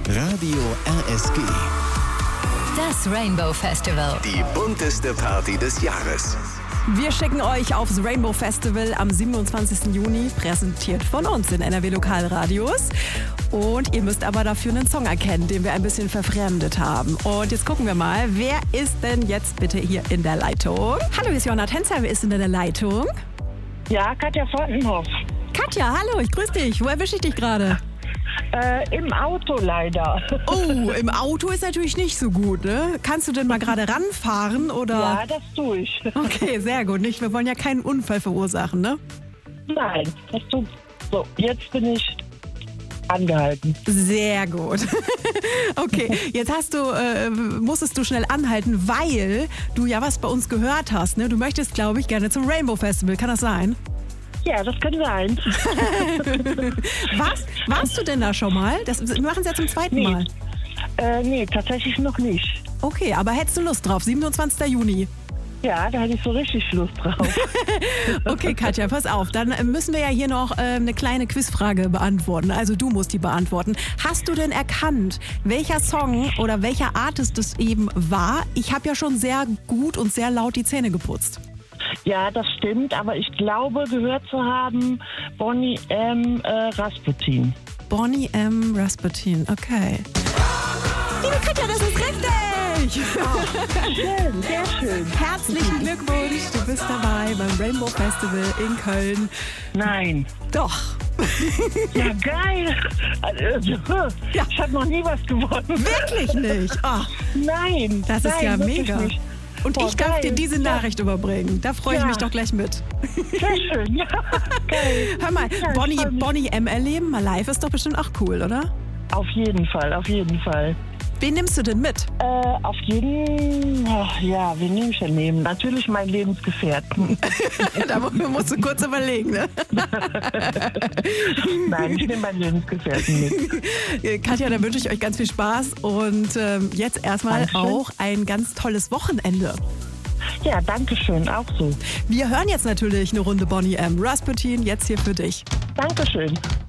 Radio RSG. Das Rainbow Festival. Die bunteste Party des Jahres. Wir schicken euch aufs Rainbow Festival am 27. Juni, präsentiert von uns in NRW Lokalradios. Und ihr müsst aber dafür einen Song erkennen, den wir ein bisschen verfremdet haben. Und jetzt gucken wir mal, wer ist denn jetzt bitte hier in der Leitung? Hallo, hier ist Johanna Tänzer, wer ist denn in der Leitung? Ja, Katja Fortenhoff. Katja, hallo, ich grüße dich. Wo erwische ich dich gerade? Im Auto leider. Oh, im Auto ist natürlich nicht so gut, ne? Kannst du denn mal gerade ranfahren, oder? Ja, das tue ich. Okay, sehr gut. Nicht? Wir wollen ja keinen Unfall verursachen, ne? Nein, das tue so, jetzt bin ich angehalten. Sehr gut. Okay, jetzt musstest du schnell anhalten, weil du ja was bei uns gehört hast, ne? Du möchtest, glaube ich, gerne zum Rainbow Festival. Kann das sein? Ja, das kann sein. Warst du denn da schon mal? Wir machen es ja zum zweiten Mal. Nee, tatsächlich noch nicht. Okay, aber hättest du Lust drauf? 27. Juni. Ja, da hätte ich so richtig Lust drauf. Okay, Katja, pass auf. Dann müssen wir ja hier noch eine kleine Quizfrage beantworten. Also du musst die beantworten. Hast du denn erkannt, welcher Song oder welcher Artist es eben war? Ich habe ja schon sehr gut und sehr laut die Zähne geputzt. Ja, das stimmt, aber ich glaube, gehört zu haben, Bonnie M. Rasputin. Bonnie M. Rasputin, okay. Liebe Katja, das ist richtig! Schön, sehr schön. Herzlichen Glückwunsch, du bist dabei beim Rainbow Festival in Köln. Nein. Doch. Ja, geil. Ja. Ich habe noch nie was gewonnen. Wirklich nicht? Oh, Nein. das ist ja wirklich mega. nicht. Und Boah, ich darf geil. dir diese Nachricht überbringen. Da freue ich Ja. mich doch gleich mit. Sehr schön, ja. Geil. Hör mal, Ja, ich freu mich. Bonnie M. erleben, mal live ist doch bestimmt auch cool, oder? Auf jeden Fall, auf jeden Fall. Wen nimmst du denn mit? Wen nehme ich denn nehmen? Natürlich meinen Lebensgefährten. Da musst du kurz überlegen, ne? Nein, ich nehme meinen Lebensgefährten mit. Katja, dann wünsche ich euch ganz viel Spaß und jetzt erstmal Dankeschön. auch ein ganz tolles Wochenende. Ja, danke schön, auch so. Wir hören jetzt natürlich eine Runde Bonnie M. Rasputin, jetzt hier für dich. Dankeschön.